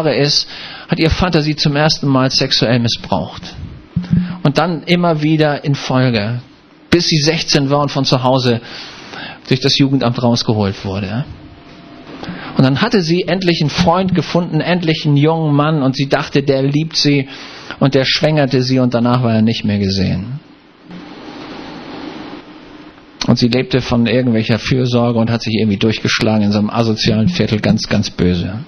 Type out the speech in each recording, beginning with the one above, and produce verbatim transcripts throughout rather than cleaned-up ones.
Jahre ist, hat ihr Vater sie zum ersten Mal sexuell missbraucht. Und dann immer wieder in Folge, bis sie sechzehn war und von zu Hause durch das Jugendamt rausgeholt wurde. Und dann hatte sie endlich einen Freund gefunden, endlich einen jungen Mann, und sie dachte, der liebt sie, und der schwängerte sie, und danach war er nicht mehr gesehen. Und sie lebte von irgendwelcher Fürsorge und hat sich irgendwie durchgeschlagen in so einem asozialen Viertel, ganz, ganz böse.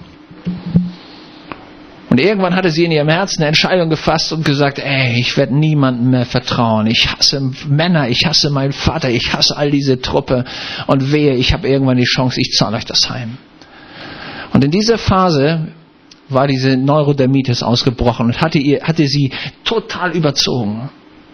Und irgendwann hatte sie in ihrem Herzen eine Entscheidung gefasst und gesagt, ey, ich werde niemandem mehr vertrauen. Ich hasse Männer, ich hasse meinen Vater, ich hasse all diese Truppe. Und wehe, ich habe irgendwann die Chance, ich zahle euch das heim. Und in dieser Phase war diese Neurodermitis ausgebrochen und hatte, ihr, hatte sie total überzogen.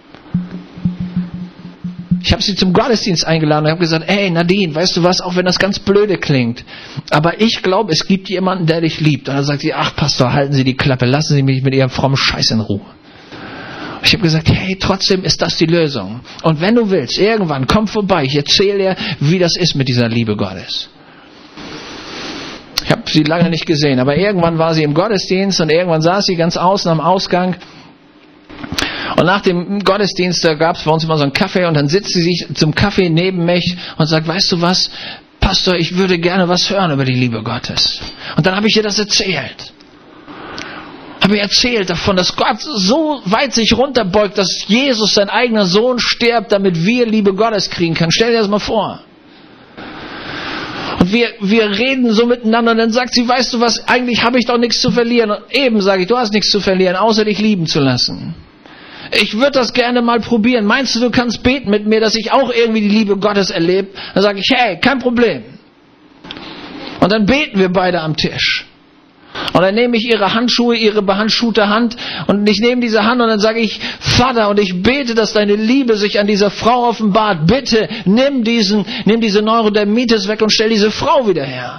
Ich habe sie zum Gottesdienst eingeladen und habe gesagt, ey Nadine, weißt du was, auch wenn das ganz blöde klingt, aber ich glaube, es gibt jemanden, der dich liebt. Und dann sagt sie, ach Pastor, halten Sie die Klappe, lassen Sie mich mit Ihrem frommen Scheiß in Ruhe. Ich habe gesagt, hey, trotzdem ist das die Lösung. Und wenn du willst, irgendwann, komm vorbei, ich erzähle dir, wie das ist mit dieser Liebe Gottes. Ich habe sie lange nicht gesehen, aber irgendwann war sie im Gottesdienst und irgendwann saß sie ganz außen am Ausgang. Und nach dem Gottesdienst, da gab es bei uns immer so einen Kaffee, und dann sitzt sie sich zum Kaffee neben mich und sagt, weißt du was, Pastor, ich würde gerne was hören über die Liebe Gottes. Und dann habe ich ihr das erzählt. Habe ihr erzählt davon, dass Gott so weit sich runterbeugt, dass Jesus, sein eigener Sohn, stirbt, damit wir Liebe Gottes kriegen können. Stell dir das mal vor. Und wir, wir reden so miteinander, und dann sagt sie, weißt du was, eigentlich habe ich doch nichts zu verlieren. Und eben sage ich, du hast nichts zu verlieren, außer dich lieben zu lassen. Ich würde das gerne mal probieren. Meinst du, du kannst beten mit mir, dass ich auch irgendwie die Liebe Gottes erlebe? Dann sage ich, hey, kein Problem. Und dann beten wir beide am Tisch. Und dann nehme ich ihre Handschuhe, ihre behandschuhte Hand, und ich nehme diese Hand und dann sage ich, Vater, und ich bete, dass deine Liebe sich an dieser Frau offenbart. Bitte nimm diesen, nimm diese Neurodermitis weg und stell diese Frau wieder her.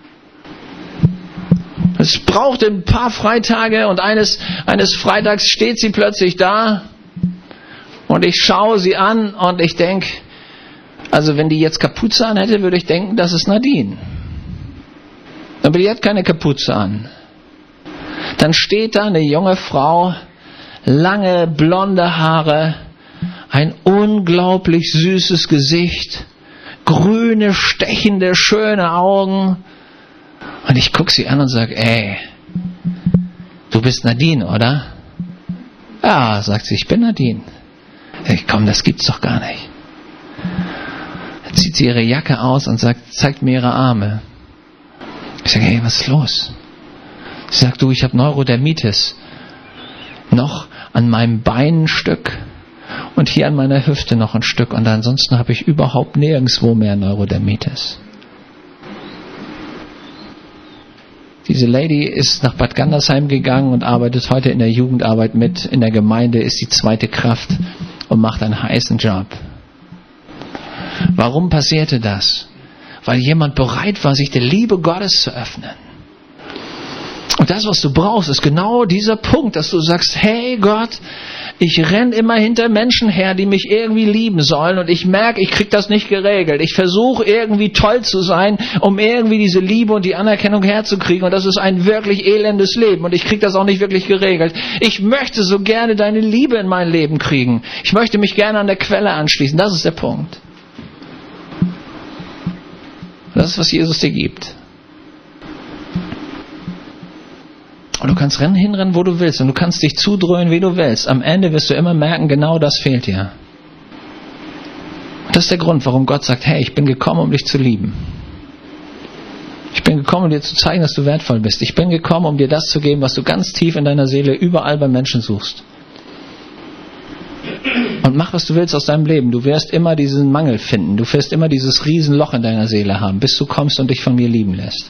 Es brauchte ein paar Freitage, und eines, eines Freitags steht sie plötzlich da und ich schaue sie an und ich denke, also wenn die jetzt Kapuze an hätte, würde ich denken, das ist Nadine. Aber die hat keine Kapuze an. Dann steht da eine junge Frau, lange blonde Haare, ein unglaublich süßes Gesicht, grüne, stechende, schöne Augen. Und ich gucke sie an und sage, ey, du bist Nadine, oder? Ja, sagt sie, ich bin Nadine. Ich komm, das gibt's doch gar nicht. Dann zieht sie ihre Jacke aus und sagt, zeigt mir ihre Arme. Ich sage, hey, was ist los? Sie sagt, du, ich habe Neurodermitis. Noch an meinem Bein ein Stück und hier an meiner Hüfte noch ein Stück, und ansonsten habe ich überhaupt nirgendwo mehr Neurodermitis. Diese Lady ist nach Bad Gandersheim gegangen und arbeitet heute in der Jugendarbeit mit, in der Gemeinde, ist die zweite Kraft und macht einen heißen Job. Warum passierte das? Weil jemand bereit war, sich der Liebe Gottes zu öffnen. Und das, was du brauchst, ist genau dieser Punkt, dass du sagst, hey Gott, ich renne immer hinter Menschen her, die mich irgendwie lieben sollen, und ich merke, ich kriege das nicht geregelt. Ich versuche irgendwie toll zu sein, um irgendwie diese Liebe und die Anerkennung herzukriegen, und das ist ein wirklich elendes Leben, und ich kriege das auch nicht wirklich geregelt. Ich möchte so gerne deine Liebe in mein Leben kriegen. Ich möchte mich gerne an der Quelle anschließen. Das ist der Punkt. Das ist, was Jesus dir gibt. Und du kannst rennen, hinrennen, wo du willst. Und du kannst dich zudröhnen, wie du willst. Am Ende wirst du immer merken, genau das fehlt dir. Und das ist der Grund, warum Gott sagt, hey, ich bin gekommen, um dich zu lieben. Ich bin gekommen, um dir zu zeigen, dass du wertvoll bist. Ich bin gekommen, um dir das zu geben, was du ganz tief in deiner Seele überall bei Menschen suchst. Und mach, was du willst aus deinem Leben. Du wirst immer diesen Mangel finden. Du wirst immer dieses Riesenloch in deiner Seele haben, bis du kommst und dich von mir lieben lässt.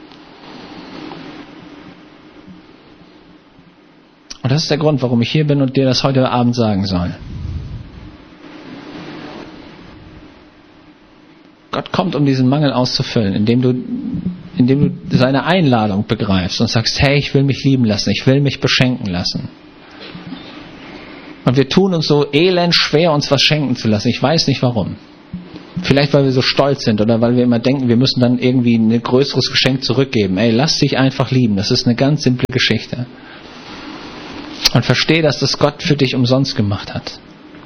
Und das ist der Grund, warum ich hier bin und dir das heute Abend sagen soll. Gott kommt, um diesen Mangel auszufüllen, indem du, indem du seine Einladung begreifst und sagst, hey, ich will mich lieben lassen, ich will mich beschenken lassen. Und wir tun uns so elend schwer, uns was schenken zu lassen. Ich weiß nicht warum. Vielleicht, weil wir so stolz sind oder weil wir immer denken, wir müssen dann irgendwie ein größeres Geschenk zurückgeben. Ey, lass dich einfach lieben. Das ist eine ganz simple Geschichte. Und verstehe, dass das Gott für dich umsonst gemacht hat.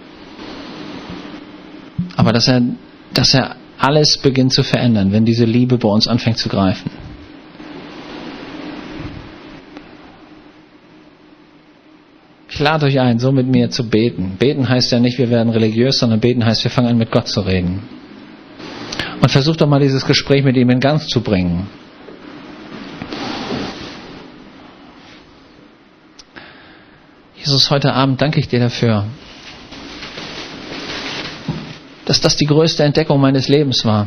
Aber dass er, dass er alles beginnt zu verändern, wenn diese Liebe bei uns anfängt zu greifen. Ich lade euch ein, so mit mir zu beten. Beten heißt ja nicht, wir werden religiös, sondern beten heißt, wir fangen an, mit Gott zu reden. Und versucht doch mal dieses Gespräch mit ihm in Gang zu bringen. Jesus, heute Abend danke ich dir dafür, dass das die größte Entdeckung meines Lebens war.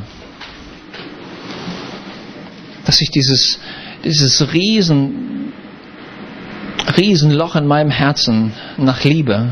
Dass ich dieses, dieses riesen, riesen Loch in meinem Herzen nach Liebe,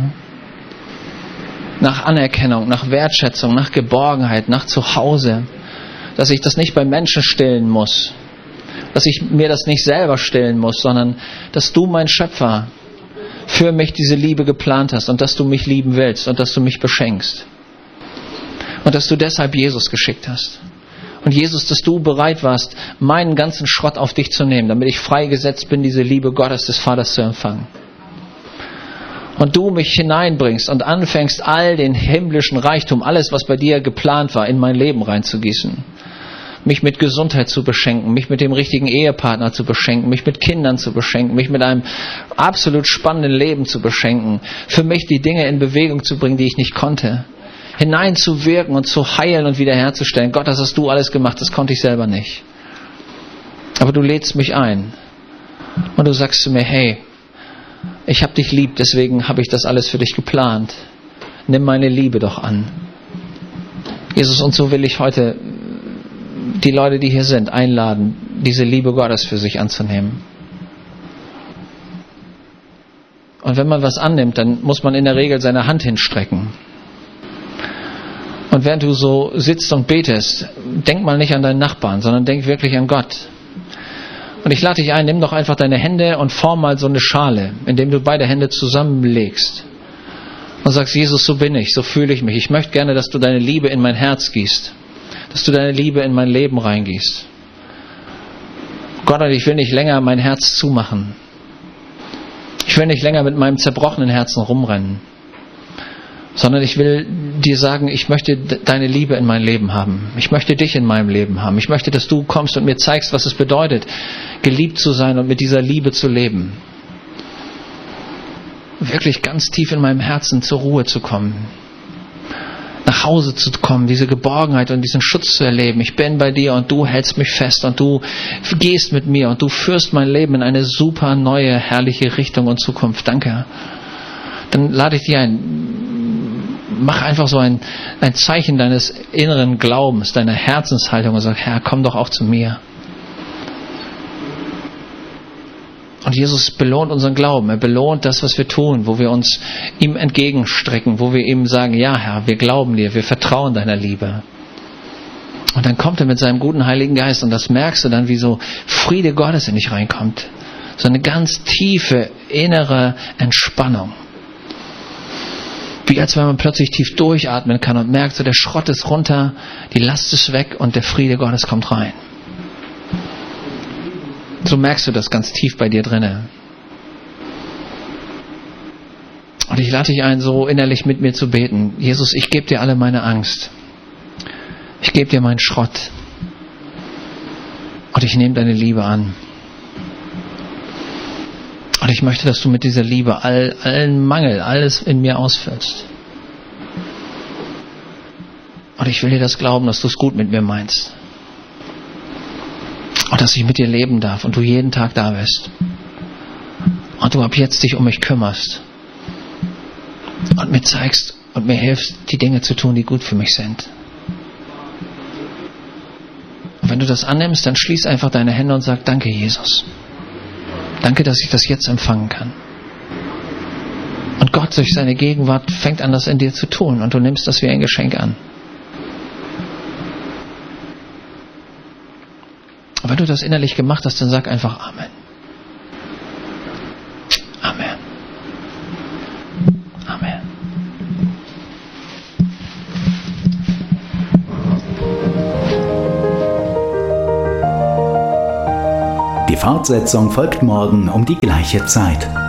nach Anerkennung, nach Wertschätzung, nach Geborgenheit, nach Zuhause, dass ich das nicht bei Menschen stillen muss, dass ich mir das nicht selber stillen muss, sondern dass du, mein Schöpfer, für mich diese Liebe geplant hast und dass du mich lieben willst und dass du mich beschenkst. Und dass du deshalb Jesus geschickt hast. Und Jesus, dass du bereit warst, meinen ganzen Schrott auf dich zu nehmen, damit ich freigesetzt bin, diese Liebe Gottes des Vaters zu empfangen. Und du mich hineinbringst und anfängst, all den himmlischen Reichtum, alles, was bei dir geplant war, in mein Leben reinzugießen. Mich mit Gesundheit zu beschenken, mich mit dem richtigen Ehepartner zu beschenken, mich mit Kindern zu beschenken, mich mit einem absolut spannenden Leben zu beschenken, für mich die Dinge in Bewegung zu bringen, die ich nicht konnte. Hineinzuwirken und zu heilen und wiederherzustellen. Gott, das hast du alles gemacht, das konnte ich selber nicht. Aber du lädst mich ein und du sagst zu mir, hey, ich habe dich lieb, deswegen habe ich das alles für dich geplant. Nimm meine Liebe doch an. Jesus, und so will ich heute die Leute, die hier sind, einladen, diese Liebe Gottes für sich anzunehmen. Und wenn man was annimmt, dann muss man in der Regel seine Hand hinstrecken. Und während du so sitzt und betest, denk mal nicht an deinen Nachbarn, sondern denk wirklich an Gott. Und ich lade dich ein, nimm doch einfach deine Hände und form mal so eine Schale, indem du beide Hände zusammenlegst. Und sagst, Jesus, so bin ich, so fühle ich mich. Ich möchte gerne, dass du deine Liebe in mein Herz gießt. Dass du deine Liebe in mein Leben reingießt. Gott, und ich will nicht länger mein Herz zumachen. Ich will nicht länger mit meinem zerbrochenen Herzen rumrennen. Sondern ich will dir sagen, ich möchte deine Liebe in mein Leben haben. Ich möchte dich in meinem Leben haben. Ich möchte, dass du kommst und mir zeigst, was es bedeutet, geliebt zu sein und mit dieser Liebe zu leben. Wirklich ganz tief in meinem Herzen zur Ruhe zu kommen. Nach Hause zu kommen, diese Geborgenheit und diesen Schutz zu erleben. Ich bin bei dir und du hältst mich fest und du gehst mit mir und du führst mein Leben in eine super neue, herrliche Richtung und Zukunft. Danke. Dann lade ich dich ein. Mach einfach so ein, ein Zeichen deines inneren Glaubens, deiner Herzenshaltung und sag, Herr, komm doch auch zu mir. Und Jesus belohnt unseren Glauben. Er belohnt das, was wir tun, wo wir uns ihm entgegenstrecken, wo wir ihm sagen, ja Herr, wir glauben dir, wir vertrauen deiner Liebe. Und dann kommt er mit seinem guten Heiligen Geist und das merkst du dann, wie so Friede Gottes in dich reinkommt. So eine ganz tiefe innere Entspannung. Wie als wenn man plötzlich tief durchatmen kann und merkt, so der Schrott ist runter, die Last ist weg und der Friede Gottes kommt rein. So merkst du das ganz tief bei dir drinne. Und ich lade dich ein, so innerlich mit mir zu beten. Jesus, ich gebe dir alle meine Angst. Ich gebe dir meinen Schrott. Und ich nehme deine Liebe an. Und ich möchte, dass du mit dieser Liebe all, allen Mangel, alles in mir ausfüllst. Und ich will dir das glauben, dass du es gut mit mir meinst. Und dass ich mit dir leben darf und du jeden Tag da bist. Und du ab jetzt dich um mich kümmerst. Und mir zeigst und mir hilfst, die Dinge zu tun, die gut für mich sind. Und wenn du das annimmst, dann schließ einfach deine Hände und sag, danke Jesus. Danke, dass ich das jetzt empfangen kann. Und Gott durch seine Gegenwart fängt an, das in dir zu tun. Und du nimmst das wie ein Geschenk an. Und wenn du das innerlich gemacht hast, dann sag einfach Amen. Amen. Amen. Fortsetzung folgt morgen um die gleiche Zeit.